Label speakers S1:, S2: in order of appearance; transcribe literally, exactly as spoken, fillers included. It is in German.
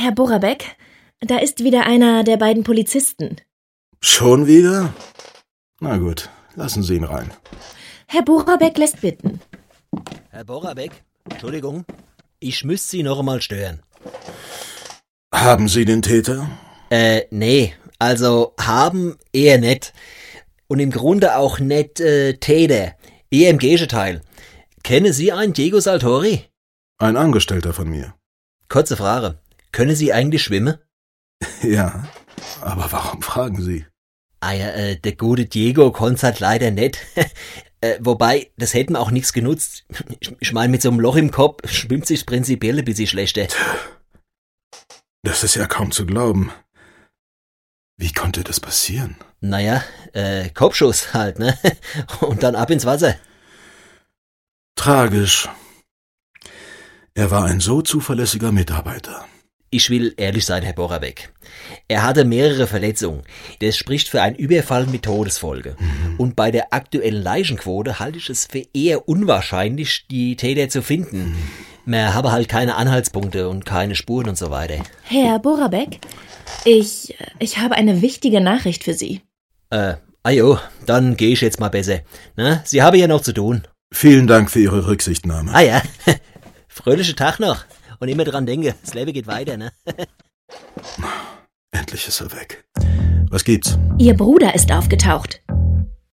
S1: Herr Borabek, da ist wieder einer der beiden Polizisten.
S2: Schon wieder? Na gut, lassen Sie ihn rein.
S1: Herr Borabek lässt bitten.
S3: Herr Borabek, Entschuldigung, ich müsste Sie noch einmal stören.
S2: Haben Sie den Täter?
S3: Äh, nee, also haben eher nicht. Und im Grunde auch nicht äh, Täter, eher im Gegenteil. Kennen Sie einen Diego Saltori?
S2: Ein Angestellter von mir.
S3: Kurze Frage, können Sie eigentlich schwimmen?
S2: Ja, aber warum fragen Sie?
S3: Ah ja, äh, der gute Diego konnte halt leider nicht. äh, wobei, das hätte mir auch nichts genutzt. Ich, ich meine, mit so einem Loch im Kopf schwimmt sich prinzipiell ein bisschen schlechter.
S2: Das ist ja kaum zu glauben. Wie konnte das passieren?
S3: Naja, äh, Kopfschuss halt, ne? Und dann ab ins Wasser.
S2: Tragisch. Er war ein so zuverlässiger Mitarbeiter.
S3: Ich will ehrlich sein, Herr Borabek. Er hatte mehrere Verletzungen. Das spricht für einen Überfall mit Todesfolge. Mhm. Und bei der aktuellen Leichenquote halte ich es für eher unwahrscheinlich, die Täter zu finden. Mhm. Man habe halt keine Anhaltspunkte und keine Spuren und so weiter.
S1: Herr Borabek, ich, ich habe eine wichtige Nachricht für Sie.
S3: Äh, ajo, dann gehe ich jetzt mal besser. Na, Sie haben ja noch zu tun.
S2: Vielen Dank für Ihre Rücksichtnahme.
S3: Ah ja, fröhlichen Tag noch. Und immer dran denke, das Leben geht weiter, ne?
S2: Endlich ist er weg. Was gibt's?
S1: Ihr Bruder ist aufgetaucht.